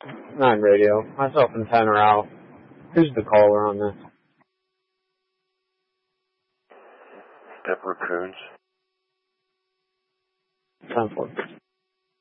9 radio. Myself and 10 are out. Who's the caller on this? Pepper Coons. 10-4.